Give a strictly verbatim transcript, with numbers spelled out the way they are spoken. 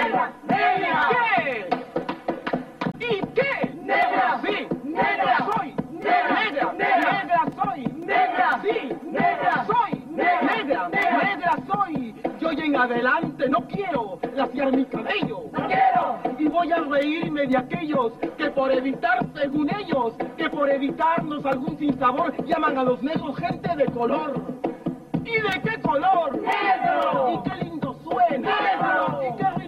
negra, negra. ¿Qué? ¿Y qué? Negra. Sí. Negra. Soy. Negra. Negra. Negra. Negra soy. Negra. Sí. Negra. Soy. Negra. Negra. Negra. Negra soy. De hoy en adelante no quiero laciar mi cabello. No quiero. Y voy a reírme de aquellos que por evitar, según ellos, que por evitarnos algún sinsabor llaman a los negros gente de color. ¿Y de qué color? Negro. ¿Y qué lindo suena? Negro. ¿Y qué